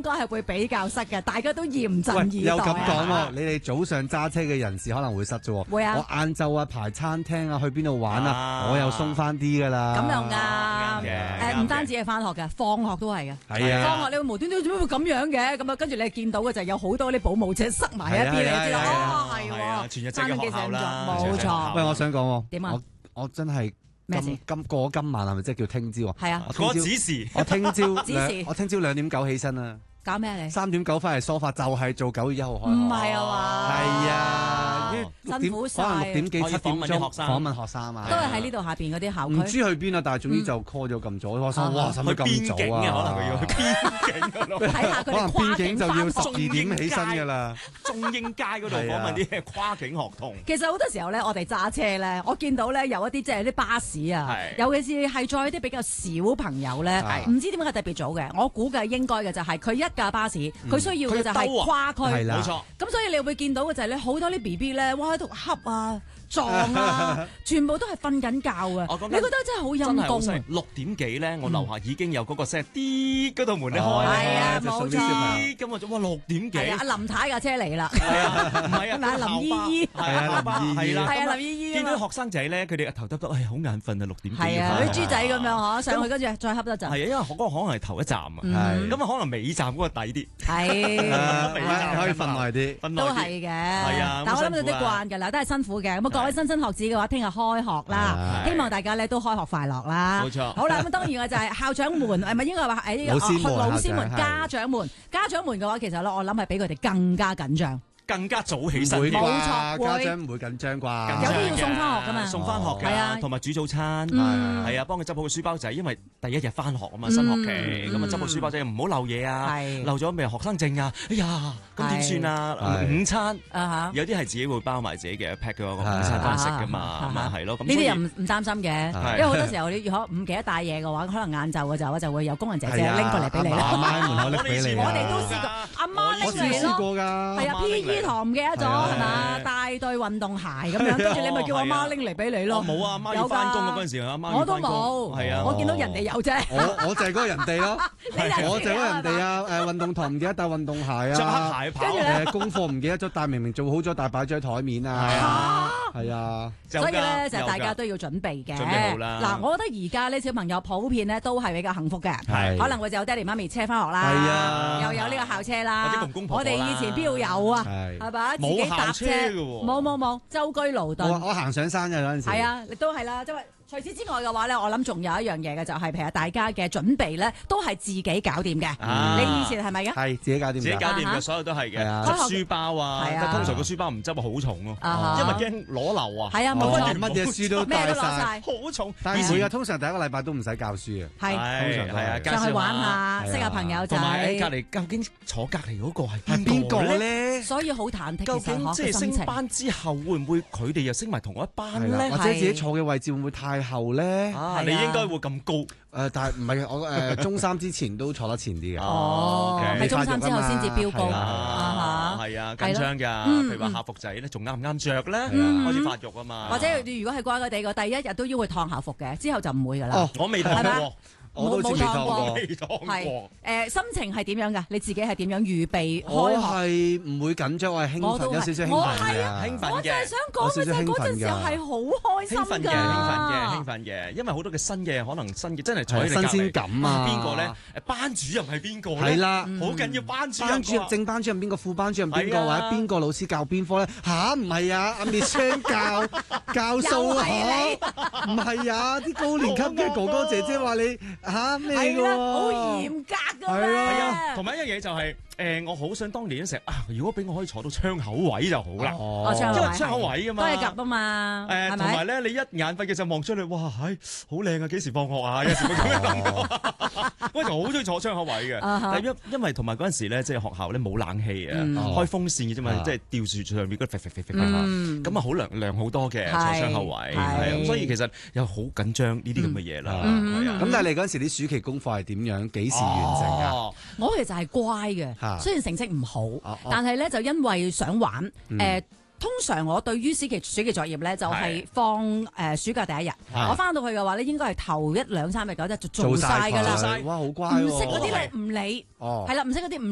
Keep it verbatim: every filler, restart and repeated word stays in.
該係會比較塞嘅，大家都嚴陣以待。 又咁講喎，你哋早上揸車嘅人士可能會塞啫喎。 會啊！ 我晏晝啊排餐廳啊去邊度玩啊，我又鬆翻啲㗎啦。 咁又啱。誒唔單止係翻學嘅，放學都係嘅。 係啊。 放學你會無端端做咩會咁樣嘅？咁啊跟住你見到嘅就有好多啲保姆車塞埋一邊，你知道哦係喎。 全日制嘅學校啦， 冇錯。 喂，我想講喎。 點啊？ 我我真係。今今過今晚係咪即係叫聽朝啊？ 係啊， 過指示。 我聽朝指示， 我聽朝兩點九起身啊！ 搞咩你？ 三點九翻嚟梳化就係做九月一號開學。 唔係啊嘛？ 係啊， 辛苦晒。 可能六點幾七點鐘訪問學生啊。 都係喺呢度下邊嗰啲校區。 唔知去邊啊？但係總之就 call 咗咁早，學生哇使唔使咁早啊？ 可能佢要去邊境嗰度。 睇下佢哋跨境就要十二點起身㗎啦。 中英街嗰度訪問啲跨境學童。 其實好多時候咧，我哋揸車咧，我見到咧有一啲即係啲巴士啊，尤其是係載啲比較小朋友咧，唔知點解特別早嘅。我估計應該嘅就係佢一架巴士，佢需要嘅就係跨區， 冇錯。 咁所以你會見到嘅就係咧好多啲 B B 咧，哇喺度恰啊撞啊，全部都係瞓緊覺啊！你覺得真係好陰功啊！ 六點幾咧，我樓下已經有嗰個聲，啲嗰道門咧開， 係啊冇錯。 咁我就哇六點幾， 阿林太架車嚟啦， 係啊，唔係啊， 林姨姨， 係啊，林姨姨， 係啊，林姨姨。 見到學生仔咧，佢哋頭耷耷，哎好眼瞓啊，六點幾。 係啊，啲豬仔咁樣嗬，上去跟住再恰多陣。 係啊，因為嗰個可能係頭一站啊，咁啊可能尾站嗰個抵啲。 係， 可以瞓耐啲， 都係嘅。係啊， 但我諗到啲慣㗎啦，都係辛苦嘅。咁啊，各位新生學子嘅話，聽日開學啦，希望大家咧都開學快樂啦。 冇錯。 好啦，咁當然嘅就係校長們，係咪應該話誒呢個老師們、家長們、家長們嘅話，其實咧我諗係比佢哋更加緊張。 更加早起身， 冇錯， 家長唔會緊張啩？ 有啲要送翻學噶嘛， 送翻學嘅， 係啊， 同埋煮早餐，係啊，幫佢執好個書包仔，因為第一日翻學啊嘛，新學期咁啊，執好書包仔唔好漏嘢啊，漏咗咩學生證啊，哎呀，咁點算啊？午餐有啲係自己會包埋自己嘅 pack 嘅個午餐翻食噶嘛，咁啊係咯， 呢啲又唔唔擔心嘅，因為好多時候你如果唔記得帶嘢嘅話，可能晏晝嘅時候就會有工人姐姐拎過嚟俾你啦。 阿媽門口拎俾你， 我哋都試過，阿媽拎嚟咯， 試過㗎， 係啊 P E 堂唔記得咗。係嘛？帶對運動鞋咁樣，跟住你咪叫阿媽拎嚟俾你咯。 冇啊，阿媽要翻工嗰陣時，阿媽我都冇。 係啊， 我見到人哋有啫。 我我就係嗰個人哋咯。我就係嗰個人哋啊！誒運動堂唔記得帶運動鞋啊， 著黑鞋跑。 誒功課唔記得咗帶，明明做好咗，但係擺咗喺台面啊。係啊，係啊。 所以咧就大家都要準備嘅。 準備好啦。 嗱，我覺得而家呢小朋友普遍咧都係比較幸福嘅。係。可能會有爹哋媽咪車翻學啦。 係啊。 又有呢個校車啦。 或者公公婆婆啦。 我哋以前邊度有啊？係。係嘛？自己搭車。冇冇冇，舟車勞頓。 我我行上山嘅嗰陣時。 係啊，你都係啦，即係除此之外嘅話咧，我諗仲有一樣嘢嘅就係，譬如大家嘅準備咧，都係自己搞掂嘅。你以前係咪嘅？ 係自己搞掂。自己搞掂嘅，所有都係嘅。執書包啊，但通常個書包唔執啊，好重咯，因為驚攞漏啊。 係啊，冇錯， 乜嘢書都帶晒， 好重。 但係每日通常第一個禮拜都唔使教書嘅。 係， 通常係啊， 上去玩下，識下朋友仔。 同埋隔離究竟坐隔離嗰個係邊個咧？ 所以好忐忑。 究竟即係升班之後會唔會佢哋又升埋同一班咧？ 或者自己坐嘅位置會唔會太後咧？ 啊！你應該會咁高，誒， 但係唔係我誒中三之前都坐得前啲嘅。 哦，喺中三之後先至飆高， 係啊，緊張㗎。譬如話校服仔咧，仲啱唔啱着咧？開始發育啊嘛。 或者如果係乖乖地個，第一日都要會燙校服嘅，之後就唔會㗎啦。 哦，我未燙過。 我都冇燙過， 未燙過。 係誒，心情係點樣㗎？你自己係點樣預備開學？ 我係唔會緊張，我係興奮，有少少興奮嘅。 興奮嘅。 我就係想講嘅就係嗰陣時候係好開心㗎。 興奮嘅，興奮嘅，興奮嘅，因為好多嘅新嘅可能新嘅真係坐喺你隔離。 新鮮感啊！ 邊個咧？誒班主任係邊個咧？ 係啦， 好緊要班主任。 班主任正班主任邊個？副班主任邊個？或者邊個老師教邊科咧？吓？唔係啊！阿 Miss Chan 教教數啊！唔係啊！啲高年級嘅哥哥姐姐話你吓咩㗎？ 好嚴格㗎， 係啊，同埋一樣嘢就係誒，我好想當年成日啊，如果俾我可以坐到窗口位就好啦，因為窗口位㗎嘛， 都係夾啊嘛， 誒，同埋咧，你一眼瞓嘅就望出去，哇，係好靚啊，幾時放學啊？有時會咁樣諗，我就好中意坐窗口位嘅，但因因為同埋嗰陣時咧，即係學校咧冇冷氣啊，開風扇嘅啫嘛，即係吊住上面嗰啲咁啊好涼涼好多嘅坐窗口位，係啊，咁所以其實又好緊張呢啲咁嘅嘢啦，係啊， 咁但係你嗰陣時啲暑期功課係點樣？幾時完成㗎？ 我其實係乖嘅，雖然成績唔好，但係咧就因為想玩。誒，通常我對於暑期暑期作業咧就係放誒暑假第一日，我翻到去嘅話咧應該係頭一兩三日嗰陣就做晒㗎啦。 哇，好乖！ 唔識嗰啲咧唔理，係啦，唔識嗰啲唔